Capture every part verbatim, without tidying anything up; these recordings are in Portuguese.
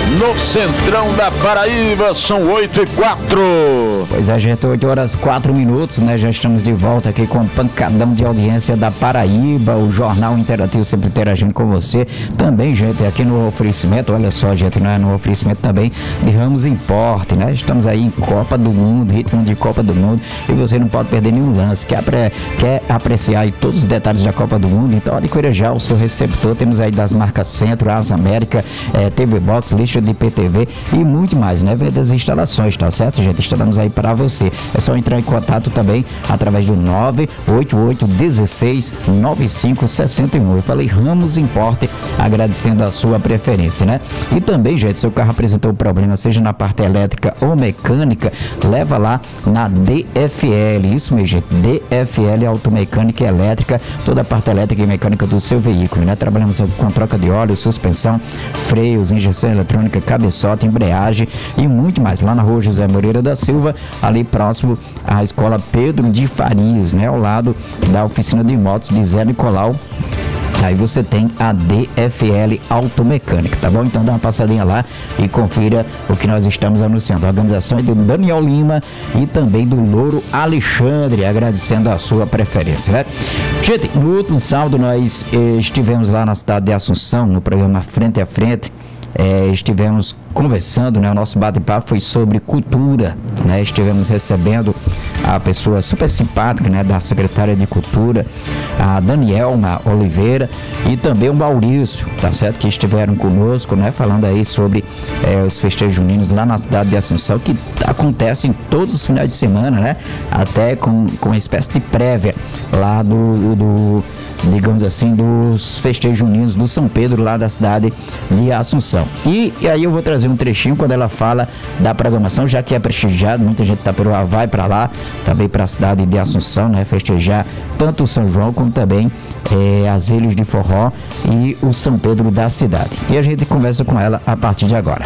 no centrão da Paraíba. São oito e quatro. Pois é, gente, oito horas e quatro minutos, né? Já estamos de volta aqui com o pancadão de audiência da Paraíba, o Jornal Interativo sempre interagindo com você. Também, gente, aqui no oferecimento, olha só, gente, né? No oferecimento também de Ramos Importe, né? Estamos aí em Copa do Mundo, ritmo de Copa do Mundo, e você não pode perder nenhum lance. Quer, apre... Quer apreciar aí todos os detalhes da Copa do Mundo? Então adquira já o seu receptor. Temos aí das marcas Centro, Asa América, eh, T V Box, lista de I P T V e muito mais, né? Vê das instalações, tá certo, gente? Estamos aí para você. É só entrar em contato também através do nove oito oito um seis nove cinco seis um. Eu falei Ramos Importe, agradecendo a sua preferência, né? E também, gente, seu carro apresentou problema, seja na parte elétrica ou mecânica, leva lá na D F L. Isso mesmo, gente. D F L Automecânica e Elétrica, toda a parte elétrica e mecânica do seu veículo, né? Trabalhamos com troca de óleo, suspensão, freios, injeção eletrônica, cabeçote, embreagem e muito mais. Lá na rua José Moreira da Silva, ali próximo à escola Pedro de Farias, né? Ao lado da oficina de motos de Zé Nicolau. Aí você tem a D F L Automecânica, tá bom? Então dá uma passadinha lá e confira o que nós estamos anunciando. A organização é do Daniel Lima e também do Louro Alexandre, agradecendo a sua preferência, né? Gente, no último sábado nós eh, estivemos lá na cidade de Assunção, no programa Frente a Frente. É, estivemos conversando, né? O nosso bate-papo foi sobre cultura, né? Estivemos recebendo a pessoa super simpática, né? Da secretária de Cultura, a Danielma Oliveira, e também o Maurício, tá certo? Que estiveram conosco, né? Falando aí sobre é, os festejos juninos lá na cidade de Assunção, que acontecem todos os finais de semana, né? Até com, com uma espécie de prévia lá do, do digamos assim, dos festejos juninos do São Pedro, lá da cidade de Assunção. E, e aí eu vou trazer um trechinho quando ela fala da programação, já que é prestigiado, muita gente tá por lá, vai para lá, também para a cidade de Assunção, né, festejar tanto o São João como também é, as Ilhas de Forró e o São Pedro da cidade. E a gente conversa com ela a partir de agora.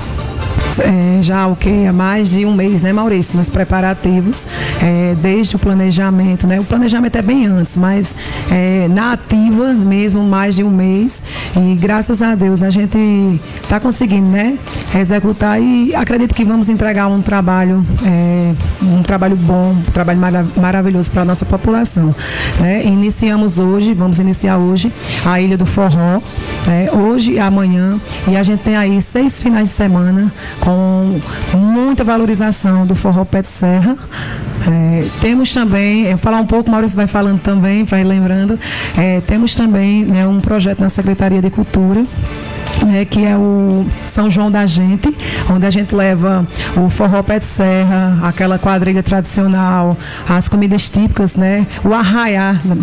É, já o que há mais de um mês, né, Maurício, nos preparativos, é, desde o planejamento, né, o planejamento é bem antes, mas é, na ativa mesmo mais de um mês, e graças a Deus a gente está conseguindo, né, executar, e acredito que vamos entregar um trabalho, é, um trabalho bom, um trabalho marav- maravilhoso para a nossa população, né? Iniciamos hoje, vamos iniciar hoje a Ilha do Forró, né, hoje e amanhã, e a gente tem aí seis finais de semana com muita valorização do forró pé de serra. É, temos também, eu falar um pouco, Maurício vai falando também, para ir lembrando, é, temos também, né, um projeto na Secretaria de Cultura, É, que é o São João da Gente, onde a gente leva o forró pé de serra, aquela quadrilha tradicional, as comidas típicas, né, o arraiá